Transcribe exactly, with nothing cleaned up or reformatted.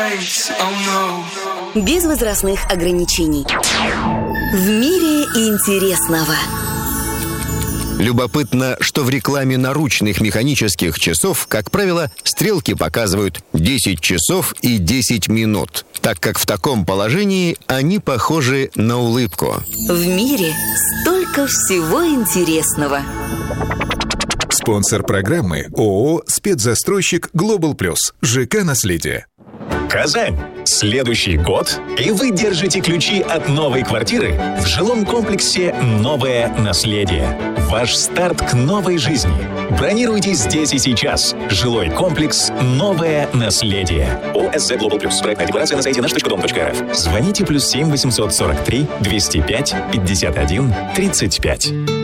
Без возрастных ограничений. В мире интересного. Любопытно, что в рекламе наручных механических часов, как правило, стрелки показывают десять часов и десять минут, так как в таком положении они похожи на улыбку. В мире столько всего интересного. Спонсор программы ООО «Спецзастройщик Глобал Плюс». ЖК «Наследие». Казань. Следующий год, и вы держите ключи от новой квартиры в жилом комплексе «Новое наследие». Ваш старт к новой жизни. Бронируйте здесь и сейчас. Жилой комплекс «Новое наследие». ОСЗ Global Plus. Проектная декларация на сайте наш точка дом точка рф. Звоните плюс семь восемьсот сорок три двести пять пятьдесят один тридцать пять.